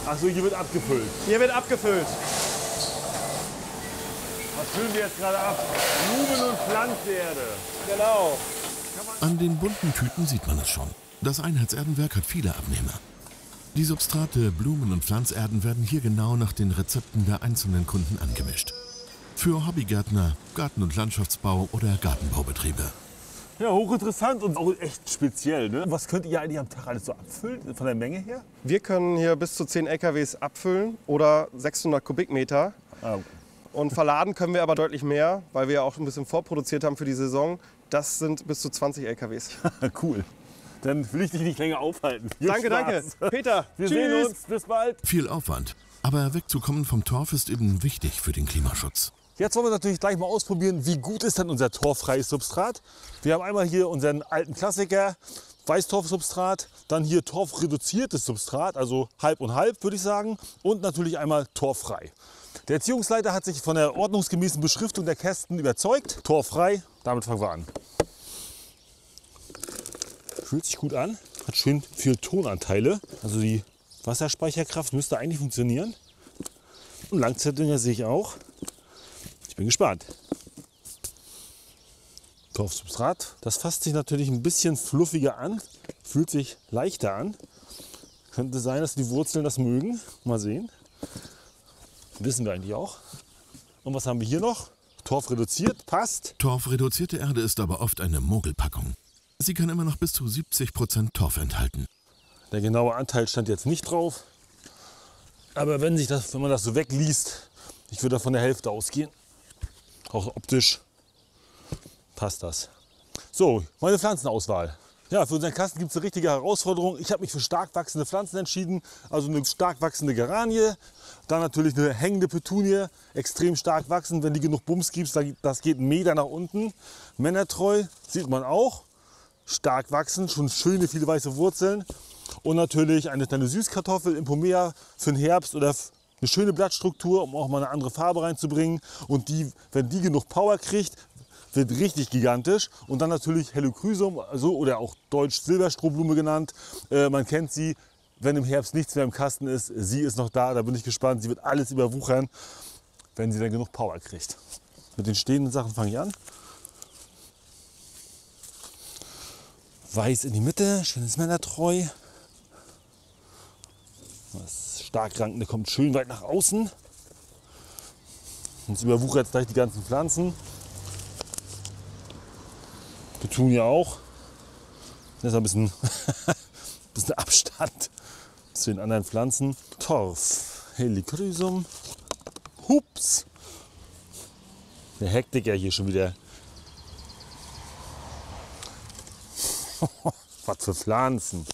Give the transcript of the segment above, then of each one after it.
Achso, hier wird abgefüllt. Hier wird abgefüllt. Was füllen wir jetzt gerade ab? Blumen- und Pflanzerde. Genau. An den bunten Tüten sieht man es schon. Das Einheitserdenwerk hat viele Abnehmer. Die Substrate, Blumen- und Pflanzerden werden hier genau nach den Rezepten der einzelnen Kunden angemischt. Für Hobbygärtner, Garten- und Landschaftsbau oder Gartenbaubetriebe. Ja, hochinteressant und auch echt speziell. Ne? Was könnt ihr eigentlich am Tag alles so abfüllen, von der Menge her? Wir können hier bis zu 10 LKWs abfüllen oder 600 Kubikmeter. Ah, Und verladen können wir aber deutlich mehr, weil wir ja auch ein bisschen vorproduziert haben für die Saison. Das sind bis zu 20 LKWs. cool. Dann will ich dich nicht länger aufhalten. Viel Danke, Spaß. danke. Peter, Wir tschüss. sehen uns. Bis bald. Viel Aufwand. Aber wegzukommen vom Torf ist eben wichtig für den Klimaschutz. Jetzt wollen wir natürlich gleich mal ausprobieren, wie gut ist denn unser torffreies Substrat. Wir haben einmal hier unseren alten Klassiker, Weißtorfsubstrat, dann hier torfreduziertes Substrat, also halb und halb würde ich sagen, und natürlich einmal torffrei. Der Erziehungsleiter hat sich von der ordnungsgemäßen Beschriftung der Kästen überzeugt. Torffrei, damit fangen wir an. Fühlt sich gut an, hat schön viel Tonanteile, also die Wasserspeicherkraft müsste eigentlich funktionieren. Und Langzeitdünger sehe ich auch. Ich bin gespannt. Torfsubstrat, das fasst sich natürlich ein bisschen fluffiger an, fühlt sich leichter an. Könnte sein, dass die Wurzeln das mögen. Mal sehen. Wissen wir eigentlich auch. Und was haben wir hier noch? Torf reduziert, passt. Torfreduzierte Erde ist aber oft eine Mogelpackung. Sie kann immer noch bis zu 70% Torf enthalten. Der genaue Anteil stand jetzt nicht drauf. Aber wenn man das so wegliest, ich würde da von der Hälfte ausgehen. Auch optisch passt das. So, meine Pflanzenauswahl. Ja, für unseren Kasten gibt es eine richtige Herausforderung. Ich habe mich für stark wachsende Pflanzen entschieden. Also eine stark wachsende Geranie, dann natürlich eine hängende Petunie, extrem stark wachsend. Wenn die genug Bums gibt, das geht 1 Meter nach unten. Männertreu sieht man auch. Stark wachsend, schon schöne, viele weiße Wurzeln. Und natürlich eine kleine Süßkartoffel, Impomea für den Herbst oder eine schöne Blattstruktur, um auch mal eine andere Farbe reinzubringen. Und die, wenn die genug Power kriegt, wird richtig gigantisch. Und dann natürlich Helichrysum, also, oder auch deutsch Silberstrohblume genannt. Man kennt sie, wenn im Herbst nichts mehr im Kasten ist. Sie ist noch da, da bin ich gespannt. Sie wird alles überwuchern, wenn sie dann genug Power kriegt. Mit den stehenden Sachen fange ich an. Weiß in die Mitte, schönes Männertreu. Das stark rankende kommt schön weit nach außen. Und es überwuchert jetzt gleich die ganzen Pflanzen. Petunie auch. Das ist ein bisschen, bisschen Abstand zu den anderen Pflanzen. Torf, Helichrysum. Hups! Der Hektiker hier schon wieder. Was für Pflanzen.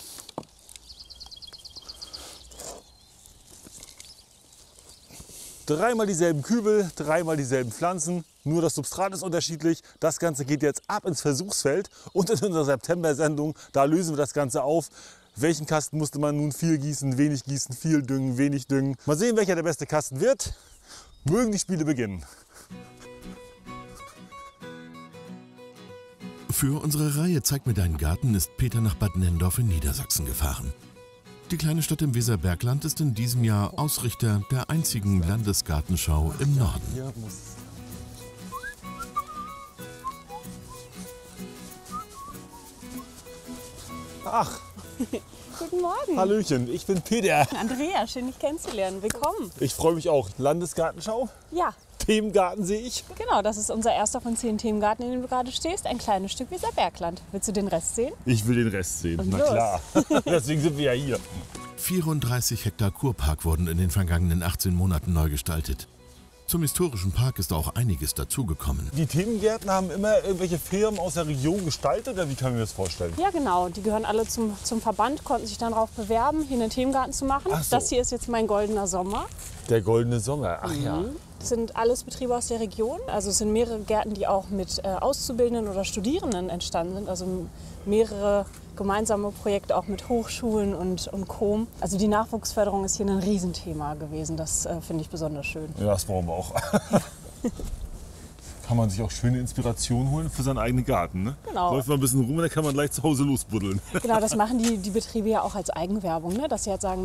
Dreimal dieselben Kübel, dreimal dieselben Pflanzen. Nur das Substrat ist unterschiedlich. Das Ganze geht jetzt ab ins Versuchsfeld. Und in unserer September-Sendung, da lösen wir das Ganze auf. Welchen Kasten musste man nun viel gießen, wenig gießen, viel düngen, wenig düngen. Mal sehen, welcher der beste Kasten wird. Mögen die Spiele beginnen. Für unsere Reihe Zeig mir deinen Garten ist Peter nach Bad Nenndorf in Niedersachsen gefahren. Die kleine Stadt im Weserbergland ist in diesem Jahr Ausrichter der einzigen Landesgartenschau im Norden. Ach, Guten Morgen. Hallöchen, ich bin Peter. Andrea, schön dich kennenzulernen. Willkommen. Ich freue mich auch. Landesgartenschau, Ja, Themengarten sehe ich. genau, das ist unser erster von 10 Themengarten, in dem du gerade stehst. Ein kleines Stück Weserbergland. Willst du den Rest sehen? Ich will den Rest sehen, Und na los. klar. Deswegen sind wir ja hier. 34 Hektar Kurpark wurden in den vergangenen 18 Monaten neu gestaltet. Zum historischen Park ist auch einiges dazugekommen. Die Themengärten haben immer irgendwelche Firmen aus der Region gestaltet, oder wie kann ich mir das vorstellen? Ja, genau. Die gehören alle zum Verband, konnten sich dann darauf bewerben, hier einen Themengarten zu machen. Ach so. Das hier ist jetzt mein goldener Sommer. Der goldene Sommer, ach ja. Das sind alles Betriebe aus der Region. Also es sind mehrere Gärten, die auch mit Auszubildenden oder Studierenden entstanden sind. Also mehrere gemeinsame Projekte auch mit Hochschulen und Co. Also die Nachwuchsförderung ist hier ein Riesenthema gewesen. Das finde ich besonders schön. Ja, das brauchen wir auch. Kann man sich auch schöne Inspiration holen für seinen eigenen Garten. Ne? Genau. Läuft mal ein bisschen rum und dann kann man gleich zu Hause losbuddeln. Genau, das machen die Betriebe ja auch als Eigenwerbung, ne? Dass sie halt sagen,